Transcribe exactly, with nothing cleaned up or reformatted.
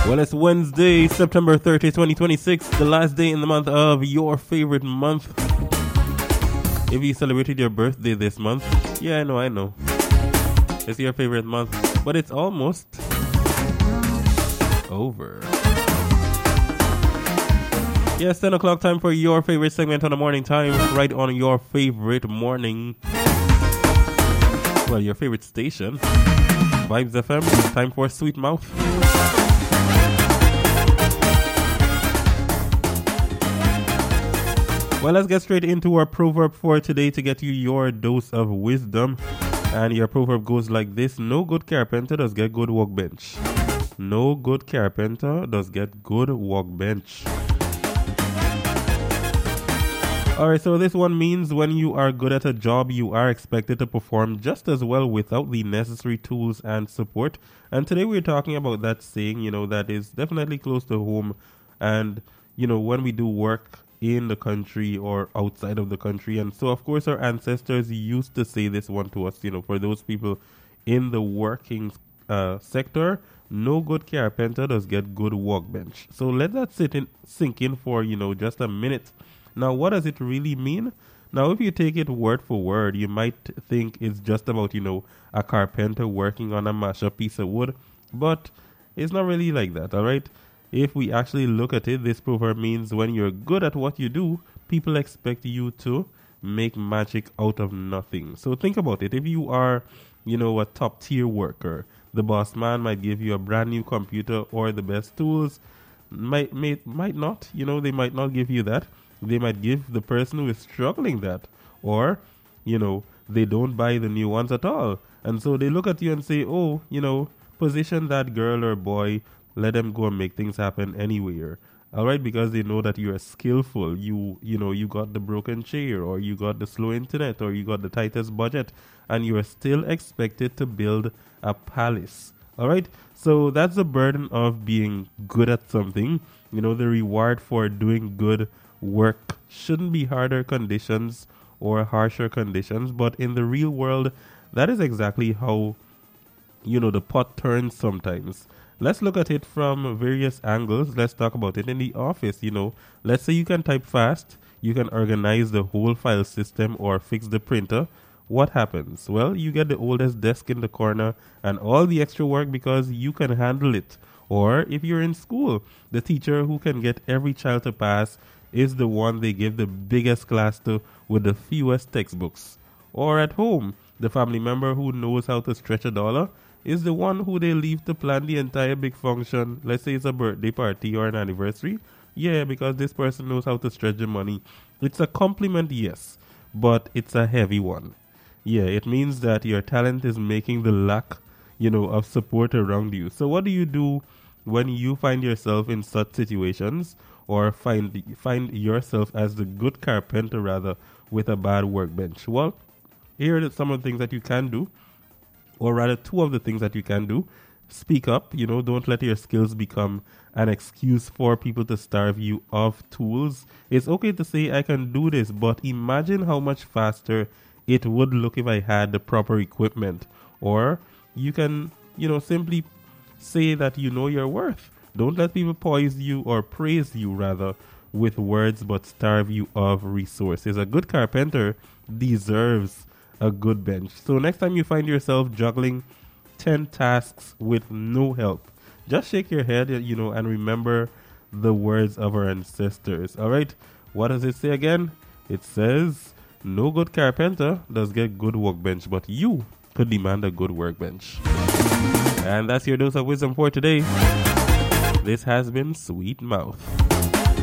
Well, it's Wednesday, September thirtieth, twenty twenty-six, the last day in the month of your favorite month. If you celebrated your birthday this month, yeah, I know, I know. It's your favorite month, but it's almost over. Yes, ten o'clock time for your favorite segment on the morning time, right on your favorite morning. Well, your favorite station, Vibes F M, time for Sweet Mouth. Well, let's get straight into our proverb for today to get you your dose of wisdom. And your proverb goes like this: no good carpenter does get good workbench. No good carpenter does get good workbench. Alright, so this one means when you are good at a job, you are expected to perform just as well without the necessary tools and support. And today we're talking about that saying, you know, that is definitely close to home. And, you know, when we do work in the country or outside of the country. And so, of course, our ancestors used to say this one to us, you know, for those people in the working uh, sector, no good carpenter does get good workbench. So let that sit in, sink in for, you know, just a minute. Now, what does it really mean? Now, if you take it word for word, you might think it's just about, you know, a carpenter working on a mashed piece of wood. But it's not really like that, all right? If we actually look at it, this proverb means when you're good at what you do, people expect you to make magic out of nothing. So think about it. If you are, you know, a top tier worker, the boss man might give you a brand new computer or the best tools. Might, may, might not, you know, they might not give you that. They might give the person who is struggling that. Or, you know, they don't buy the new ones at all. And so they look at you and say, oh, you know, position that girl or boy, let them go and make things happen anywhere. All right, because they know that you are skillful. You, you know, you got the broken chair, or you got the slow internet, or you got the tightest budget, and you are still expected to build a palace. All right, so that's the burden of being good at something. You know, the reward for doing good work shouldn't be harder conditions or harsher conditions, but in the real world, that is exactly how, you know, the pot turns sometimes. Let's look at it from various angles. Let's talk about it in the office. You know, let's say you can type fast, you can organize the whole file system or fix the printer. What happens? Well, you get the oldest desk in the corner and all the extra work because you can handle it. Or if you're in school, the teacher who can get every child to pass is the one they give the biggest class to with the fewest textbooks. Or at home, the family member who knows how to stretch a dollar is the one who they leave to plan the entire big function. Let's say it's a birthday party or an anniversary. Yeah, because this person knows how to stretch the money. It's a compliment, yes, but it's a heavy one. Yeah, it means that your talent is making the lack, you know, of support around you. So what do you do when you find yourself in such situations, or find find yourself as the good carpenter rather with a bad workbench? Well, here are some of the things that you can do. Or rather, two of the things that you can do. Speak up, you know, don't let your skills become an excuse for people to starve you of tools. It's okay to say, I can do this, but imagine how much faster it would look if I had the proper equipment. Or you can, you know, simply say that you know your worth. Don't let people poise you or praise you, rather, with words, but starve you of resources. A good carpenter deserves a good bench. So next time you find yourself juggling ten tasks with no help, just shake your head, you know, and remember the words of our ancestors. All right, what does it say again? It says, no good carpenter does get good workbench, but you could demand a good workbench. And that's your dose of wisdom for today. This has been Sweet Mouth.